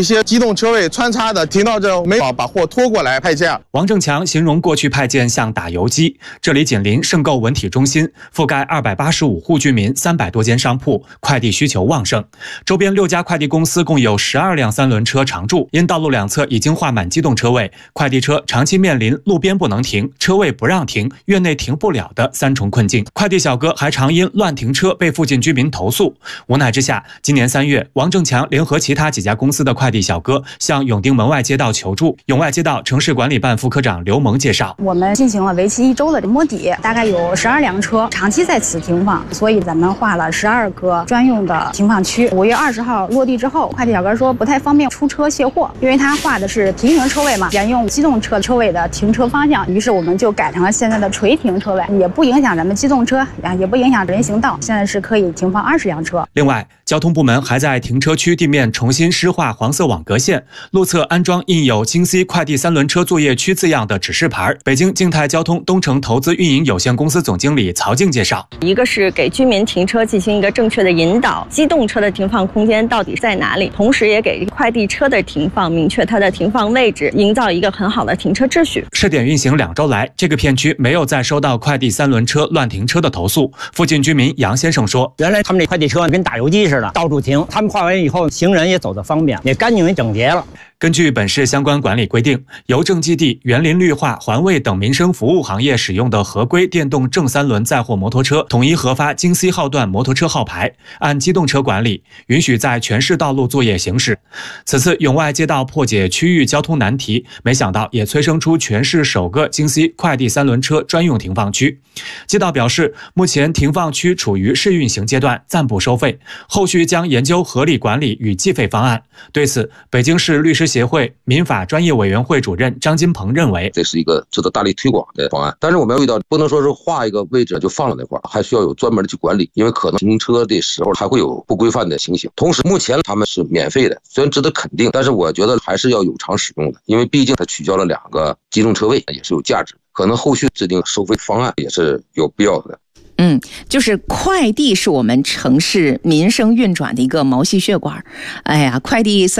一些机动车位穿插的停到这，没把货拖过来派件。 王正强形容过去派件像打游击，这里紧邻盛购文体中心，覆盖285户居民，300多间商铺，快递需求旺盛。周边6家快递公司共有12辆3轮车常驻，因道路两侧已经划满机动车位，快递车长期面临路边不能停、车位不让停、院内停不了的3重困境。快递小哥还常因乱停车被附近居民投诉。无奈之下，今年3月，王正强联合其他几家公司的快递小哥向永定门外街道求助。永外街道城市管理办副科长刘萌介绍， 我们进行了为期1周的摸底，大概有12辆车长期在此停放，所以咱们划了12个专用的停放区。5月20号落地之后，快递小哥说不太方便出车卸货，因为他划的是平行车位嘛，沿用机动车车位的停车方向，于是我们就改成了现在的垂停车位，也不影响咱们机动车，也不影响人行道，现在是可以停放20辆车。 另外，交通部门还在停车区地面重新施画黄色网格线，路侧安装印有京 C 快递3轮车作业区字样的指示牌。北京静态交通东城投资运营有限公司总经理曹静介绍， 一个是给居民停车进行一个正确的引导，机动车的停放空间到底在哪里，同时也给快递车的停放明确它的停放位置，营造一个很好的停车秩序。 试点运行2周来，这个片区没有再收到快递3轮车乱停车的投诉。附近居民杨先生说， 原来他们这快递车跟打游击似的，到处停，他们画完以后，行人也走得方便，也干净也整洁了。 根据本市相关管理规定，邮政基地、园林绿化、环卫等民生服务行业使用的合规电动正3轮载货摩托车，统一核发京 C 号段摩托车号牌，按机动车管理，允许在全市道路作业行驶。此次永外街道破解区域交通难题，没想到也催生出全市首个京 C 快递3轮车专用停放区。街道表示，目前停放区处于试运行阶段，暂不收费，后续将研究合理管理与计费方案。对此，北京市律师协会民法专业委员会主任张金鹏认为， 这是一个值得大力推广的方案。但是我们要遇到，不能说是画一个位置就放了那块，还需要有专门的去管理，因为可能停车的时候还会有不规范的情形。同时，目前他们是免费的，虽然值得肯定，但是我觉得还是要有偿使用的，因为毕竟它取消了2个机动车位，也是有价值。可能后续制定收费方案也是有必要的。 就是快递是我们城市民生运转的一个毛细血管。哎呀，快递